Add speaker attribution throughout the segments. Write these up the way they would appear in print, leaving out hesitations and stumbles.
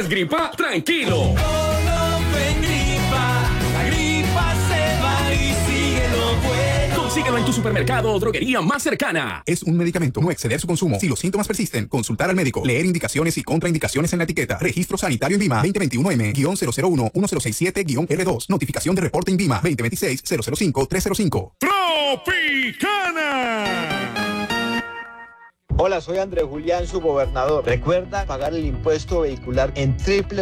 Speaker 1: ¿Tienes gripa? ¡Tranquilo!
Speaker 2: La gripa se va y síguelo bueno.
Speaker 1: Consíguelo en tu supermercado o droguería más cercana.
Speaker 3: Es un medicamento. No exceder su consumo. Si los síntomas persisten, consultar al médico. Leer indicaciones y contraindicaciones en la etiqueta. Registro sanitario INVIMA 2021M-001-106-7-R2. Notificación de reporte INVIMA 2026-005-305.
Speaker 1: Tropicana.
Speaker 4: Hola, soy Andrés Julián, su gobernador. Recuerda pagar el impuesto vehicular en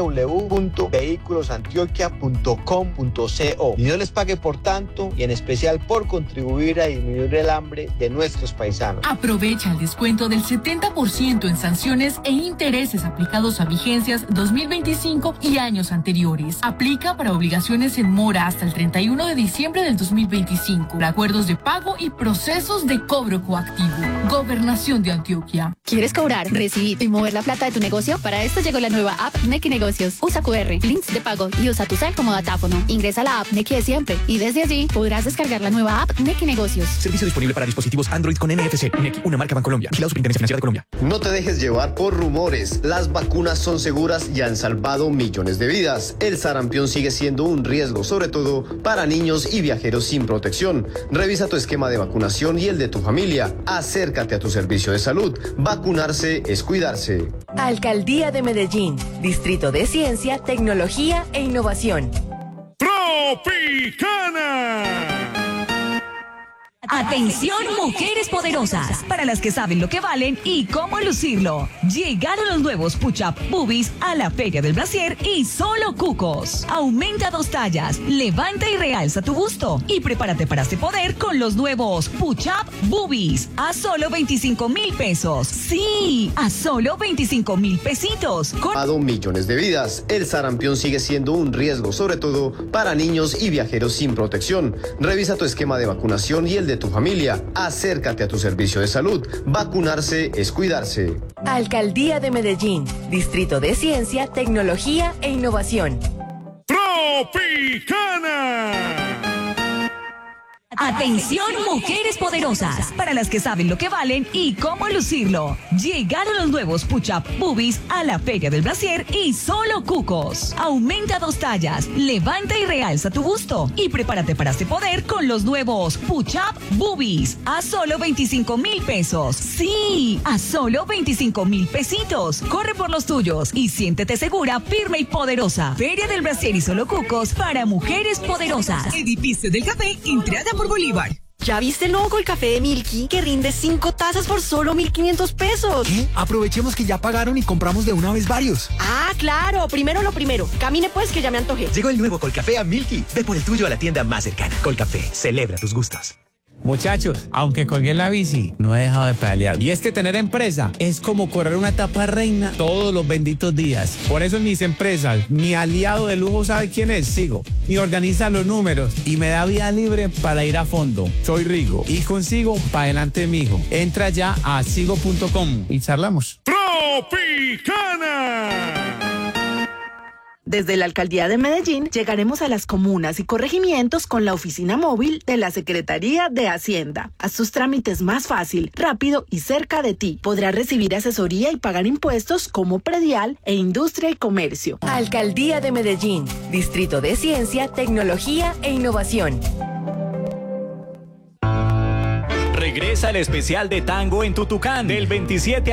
Speaker 4: www.vehiculosantioquia.com.co. Y Dios les pague por tanto y en especial por contribuir a disminuir el hambre de nuestros paisanos.
Speaker 5: Aprovecha el descuento del 70% en sanciones e intereses aplicados a vigencias 2025 y años anteriores. Aplica para obligaciones en mora hasta el 31 de diciembre del 2025. Acuerdos de pago y procesos de cobro coactivo. Gobernación de Antioquia.
Speaker 6: ¿Quieres cobrar, recibir y mover la plata de tu negocio? Para esto llegó la nueva app Nequi Negocios. Usa QR, links de pago y usa tu cel como datáfono. Ingresa a la app Nequi de siempre y desde allí podrás descargar la nueva app Nequi Negocios.
Speaker 7: Servicio disponible para dispositivos Android con NFC. Nequi, una marca Bancolombia. Vigilado Superintendencia Financiera de Colombia.
Speaker 8: No te dejes llevar por rumores. Las vacunas son seguras y han salvado millones de vidas. El sarampión sigue siendo un riesgo, sobre todo para niños y viajeros sin protección. Revisa tu esquema de vacunación y el de tu familia. Acércate a tu servicio de salud. Vacunarse es cuidarse.
Speaker 9: Alcaldía de Medellín. Distrito de Ciencia, Tecnología e Innovación.
Speaker 1: Tropicana.
Speaker 10: Atención, mujeres poderosas, para las que saben lo que valen y cómo lucirlo. Llegaron los nuevos Push-Up Boobies a la Feria del Brasier y solo cucos. Aumenta 2 tallas, levanta y realza tu busto y prepárate para este poder con los nuevos Push-Up Boobies a solo 25,000 pesos. Sí, a solo 25,000 pesitos.
Speaker 8: Millones de vidas. El sarampión sigue siendo un riesgo, sobre todo para niños y viajeros sin protección. Revisa tu esquema de vacunación y el de tu familia. Acércate a tu servicio de salud. Vacunarse es cuidarse.
Speaker 9: Alcaldía de Medellín. Distrito de Ciencia, Tecnología e Innovación.
Speaker 1: Tropicana.
Speaker 10: Atención, mujeres poderosas, para las que saben lo que valen y cómo lucirlo. Llegaron los nuevos Push-Up Boobies a la Feria del Brasier y solo cucos. Aumenta 2 tallas, levanta y realza tu busto y prepárate para este poder con los nuevos Push-Up Boobies a solo 25,000 pesos. Sí, a solo 25,000 pesitos. Corre por los tuyos y siéntete segura, firme y poderosa. Feria del Brasier y solo cucos para mujeres poderosas.
Speaker 11: Edificio del Café, entrada por Bolívar.
Speaker 12: ¿Ya viste el nuevo Colcafé de Milky que rinde 5 tazas por solo 1.500 pesos?
Speaker 13: ¿Qué? Aprovechemos que ya pagaron y compramos de una vez varios.
Speaker 12: Ah, claro. Primero lo primero. Camine pues que ya me antojé.
Speaker 7: Llegó el nuevo Colcafé a Milky. Ve por el tuyo a la tienda más cercana. Colcafé, celebra tus gustos.
Speaker 14: Muchachos, aunque colgué la bici, no he dejado de pedalear. Y es que tener empresa es como correr una etapa reina todos los benditos días. Por eso en mis empresas, mi aliado de lujo sabe quién es, Sigo. Y organiza los números y me da vía libre para ir a fondo. Soy Rigo y consigo para adelante, mijo. Entra ya a sigo.com y charlamos.
Speaker 1: Tropicana.
Speaker 15: Desde la Alcaldía de Medellín llegaremos a las comunas y corregimientos con la oficina móvil de la Secretaría de Hacienda. Haz tus trámites más fácil, rápido y cerca de ti. Podrás recibir asesoría y pagar impuestos como predial e industria y comercio.
Speaker 9: Alcaldía de Medellín. Distrito de Ciencia, Tecnología e Innovación.
Speaker 16: Regresa el especial de tango en Tutucán del 27